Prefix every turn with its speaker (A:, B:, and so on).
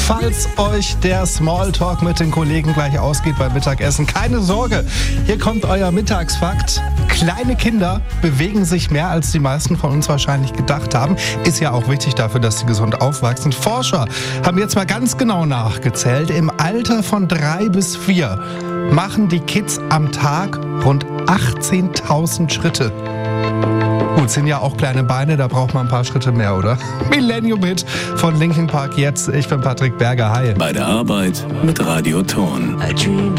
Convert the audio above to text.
A: Falls euch der Smalltalk mit den Kollegen gleich ausgeht beim Mittagessen, keine Sorge, hier kommt euer Mittagsfakt. Kleine Kinder bewegen sich mehr, als die meisten von uns wahrscheinlich gedacht haben. Ist ja auch wichtig dafür, dass sie gesund aufwachsen. Forscher haben jetzt mal ganz genau nachgezählt. Im Alter von 3 bis 4 machen die Kids am Tag rund 18.000 Schritte. Gut, sind ja auch kleine Beine, da braucht man ein paar Schritte mehr, oder? Millennium Hit von Linkin Park jetzt. Ich bin Patrick Berger. Hi.
B: Bei der Arbeit mit Radio Ton.